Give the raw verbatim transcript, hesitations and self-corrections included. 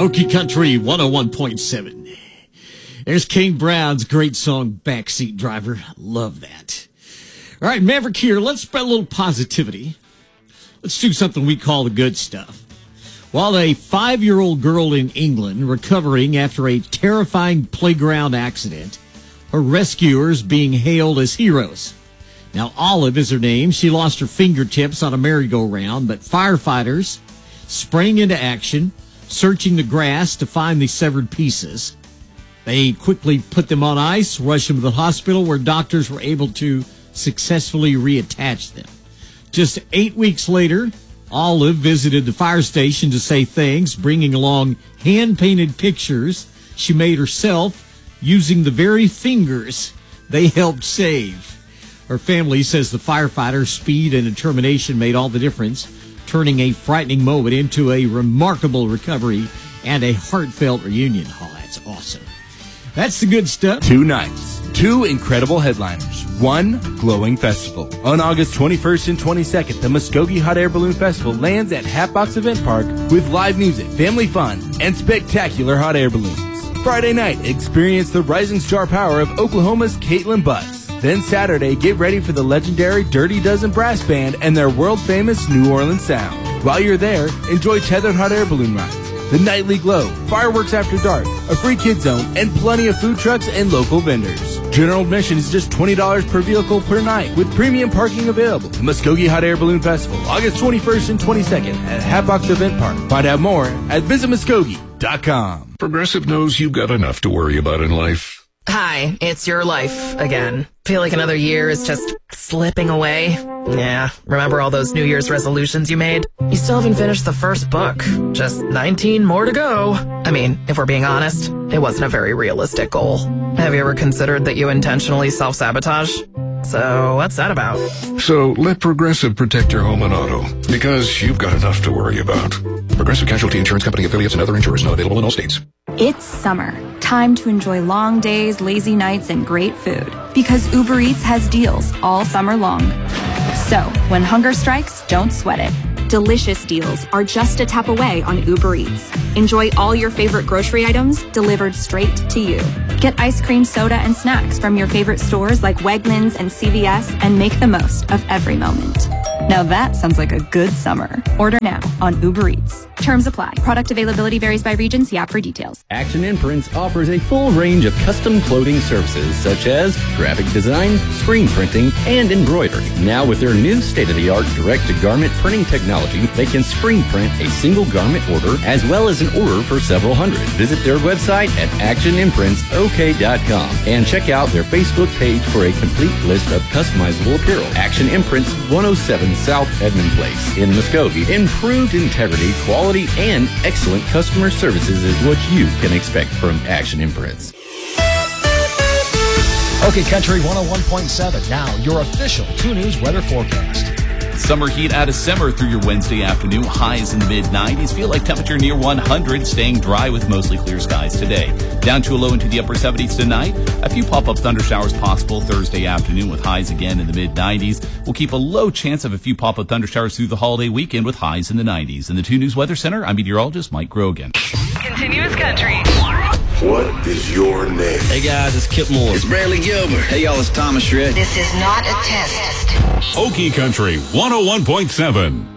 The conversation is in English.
Okie Country one oh one point seven. There's Kane Brown's great song, Backseat Driver. Love that. All right, Maverick here. Let's spread a little positivity. Let's do something we call the good stuff. While a five-year-old girl in England recovering after a terrifying playground accident, her rescuers being hailed as heroes. Now, Olive is her name. She lost her fingertips on a merry-go-round, but firefighters sprang into action, searching the grass to find the severed pieces. They quickly put them on ice, rushed them to the hospital where doctors were able to successfully reattach them. Just eight weeks later, Olive visited the fire station to say thanks, bringing along hand-painted pictures she made herself using the very fingers they helped save. Her family says the firefighter's speed and determination made all the difference, turning a frightening moment into a remarkable recovery and a heartfelt reunion. Oh, that's awesome. That's the good stuff. Two nights, two incredible headliners, one glowing festival. On August twenty-first and twenty-second, the Muskogee Hot Air Balloon Festival lands at Hatbox Event Park with live music, family fun, and spectacular hot air balloons. Friday night, experience the rising star power of Oklahoma's Caitlin Butts. Then Saturday, get ready for the legendary Dirty Dozen Brass Band and their world-famous New Orleans sound. While you're there, enjoy tethered hot air balloon rides, the nightly glow, fireworks after dark, a free kid zone, and plenty of food trucks and local vendors. General admission is just twenty dollars per vehicle per night, with premium parking available. The Muskogee Hot Air Balloon Festival, August twenty-first and twenty-second at Hatbox Event Park. Find out more at visit muskogee dot com. Progressive knows you've got enough to worry about in life. Hi, it's your life again. Feel like another year is just slipping away? Yeah, remember all those New Year's resolutions you made? You still haven't finished the first book. Just nineteen more to go. I mean, if we're being honest, it wasn't a very realistic goal. Have you ever considered that you intentionally self-sabotage? So, what's that about? So, let Progressive protect your home and auto, because you've got enough to worry about. Progressive Casualty Insurance Company affiliates and other insurers not available in all states. It's summer. Time to enjoy long days, lazy nights, and great food. Because Uber Eats has deals all summer long. So, when hunger strikes, don't sweat it. Delicious deals are just a tap away on Uber Eats. Enjoy all your favorite grocery items delivered straight to you. Get ice cream, soda, and snacks from your favorite stores like Wegmans and C V S and make the most of every moment. Now that sounds like a good summer. Order now on Uber Eats. Terms apply. Product availability varies by region. See app for details. Action Imprints offers a full range of custom clothing services such as graphic design, screen printing, and embroidery. Now with their new state-of-the-art direct-to-garment printing technology, they can screen print a single garment order as well as an order for several hundred. Visit their website at action imprints o k dot com and check out their Facebook page for a complete list of customizable apparel. Action Imprints, one oh seven South Edmond Place in Muskogee. Improved integrity, quality, and excellent customer services is what you can expect from Action Imprints. Okay, Country one oh one point seven. Now, your official two News weather forecast. Summer heat out of summer through your Wednesday afternoon. Highs in the mid nineties. Feel like temperature near one hundred. Staying dry with mostly clear skies today. Down to a low into the upper seventies tonight. A few pop-up thunder showers possible Thursday afternoon with highs again in the mid nineties. We'll keep a low chance of a few pop-up thunder showers through the holiday weekend with highs in the nineties. In the two News Weather Center, I'm meteorologist Mike Grogan. Continuous Country. What is your name? Hey guys, it's Kip Moore. It's Bradley Gilbert. Hey y'all, it's Thomas Shred. This is not a test. Okie Country one oh one point seven.